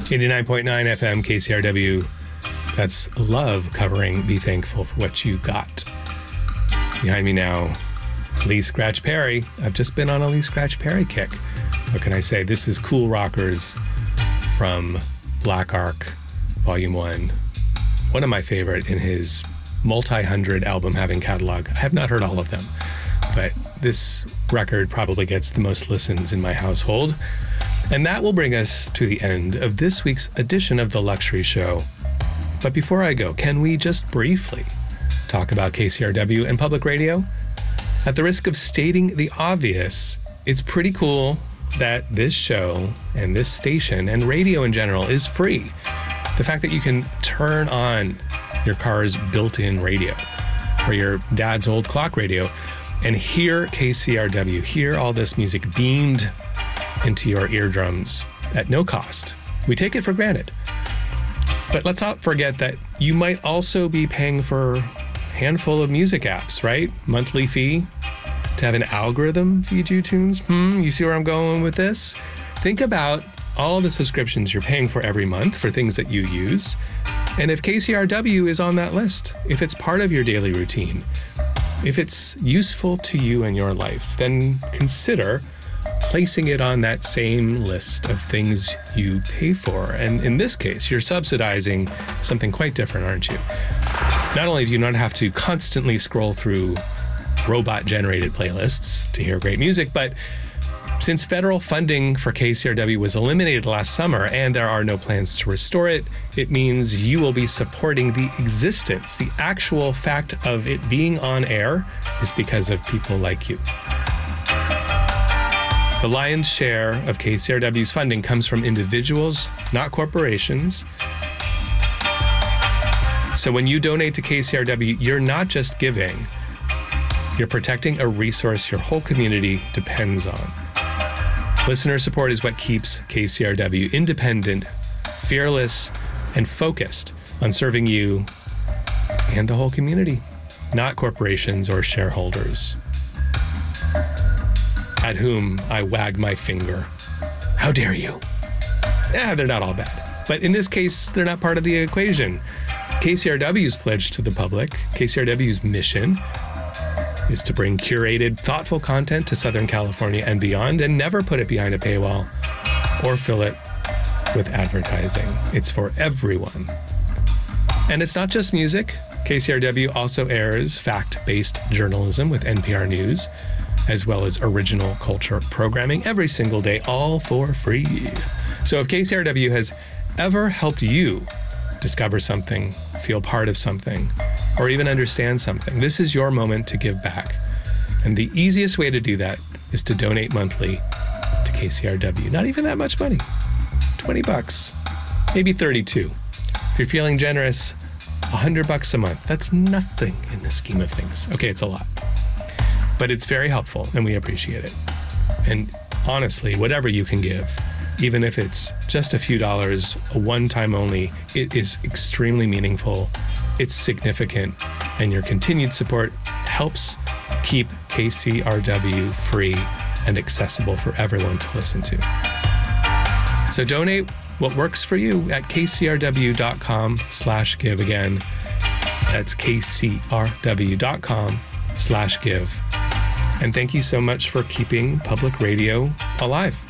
89.9 FM KCRW. That's Love covering Be Thankful for What You Got. Behind me now, Lee Scratch Perry. I've just been on a Lee Scratch Perry kick. What can I say? This is Cool Rockers from Black Ark, Volume 1. One of my favorite in his multi-hundred album having catalog. I have not heard all of them, but this record probably gets the most listens in my household. And that will bring us to the end of this week's edition of The Luxury Show. But before I go, can we just briefly talk about KCRW and public radio? At the risk of stating the obvious, it's pretty cool that this show and this station and radio in general is free. The fact that you can turn on your car's built-in radio or your dad's old clock radio and hear KCRW, hear all this music beamed into your eardrums at no cost. We take it for granted. But let's not forget that you might also be paying for a handful of music apps, right? Monthly fee to have an algorithm feed you tunes. You see where I'm going with this? Think about all the subscriptions you're paying for every month for things that you use. And if KCRW is on that list, if it's part of your daily routine, if it's useful to you in your life, then consider placing it on that same list of things you pay for. And in this case, you're subsidizing something quite different, aren't you? Not only do you not have to constantly scroll through robot-generated playlists to hear great music, but since federal funding for KCRW was eliminated last summer and there are no plans to restore it, it means you will be supporting the existence. The actual fact of it being on air is because of people like you. The lion's share of KCRW's funding comes from individuals, not corporations. So when you donate to KCRW, you're not just giving, you're protecting a resource your whole community depends on. Listener support is what keeps KCRW independent, fearless, and focused on serving you and the whole community, not corporations or shareholders, at whom I wag my finger. How dare you? They're not all bad. But in this case, they're not part of the equation. KCRW's pledge to the public, KCRW's mission, is to bring curated, thoughtful content to Southern California and beyond and never put it behind a paywall or fill it with advertising. It's for everyone. And it's not just music. KCRW also airs fact-based journalism with NPR News, as well as original culture programming every single day, all for free. So if KCRW has ever helped you discover something, feel part of something, or even understand something, this is your moment to give back. And the easiest way to do that is to donate monthly to KCRW. Not even that much money, $20, maybe $32. If you're feeling generous, $100 a month. That's nothing in the scheme of things. Okay, it's a lot, but it's very helpful and we appreciate it. And honestly, whatever you can give, even if it's just a few dollars, a one-time only, it is extremely meaningful. It's significant, and your continued support helps keep KCRW free and accessible for everyone to listen to. So donate what works for you at kcrw.com/give. Again, that's kcrw.com/give. And thank you so much for keeping public radio alive.